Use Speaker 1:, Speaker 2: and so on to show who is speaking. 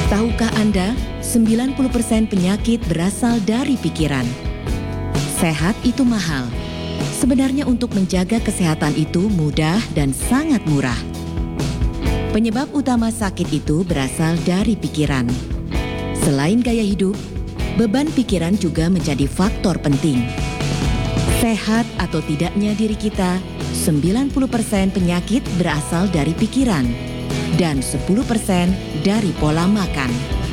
Speaker 1: Tahukah Anda, 90% penyakit berasal dari pikiran. Sehat itu mahal. Sebenarnya untuk menjaga kesehatan itu mudah dan sangat murah. Penyebab utama sakit itu berasal dari pikiran. Selain gaya hidup, beban pikiran juga menjadi faktor penting. Sehat atau tidaknya diri kita, 90% penyakit berasal dari pikiran dan 10% dari pola makan.